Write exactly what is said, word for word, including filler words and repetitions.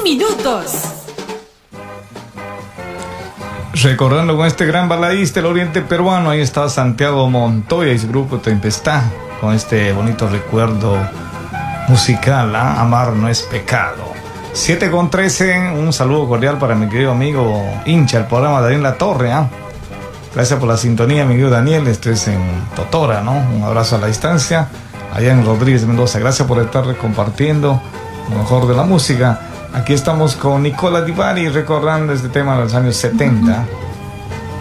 minutos. Recordando con este gran baladista del oriente peruano, ahí está Santiago Montoya y su grupo Tempestad, con este bonito recuerdo musical, ¿eh? Amar no es pecado. siete con trece, un saludo cordial para mi querido amigo hincha del programa Daniel La Torre, ¿eh? Gracias por la sintonía, mi querido Daniel. Esto es en Totora, ¿no? Un abrazo a la distancia, allá en Rodríguez Mendoza. Gracias por estar compartiendo lo mejor de la música. Aquí estamos con Nicola Di Bari recordando este tema de los años setenta.